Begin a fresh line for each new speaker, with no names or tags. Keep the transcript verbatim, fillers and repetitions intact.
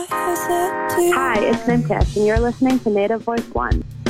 Hi, it's Ventus, and you're listening to Native Voice One.